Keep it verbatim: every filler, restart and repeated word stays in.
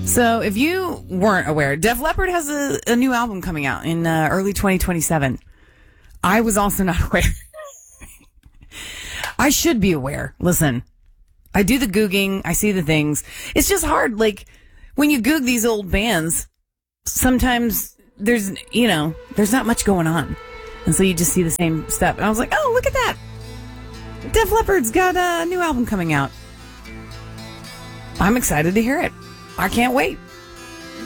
So if you weren't aware, Def Leppard has a, a new album coming out in uh, early twenty twenty-seven. I was also not aware. I should be aware. Listen, I do the Googing. I see the things. It's just hard. Like, when you Goog these old bands, sometimes there's, you know, there's not much going on. And so you just see the same stuff. And I was like, oh, look at that. Def Leppard's got a new album coming out. I'm excited to hear it. I can't wait.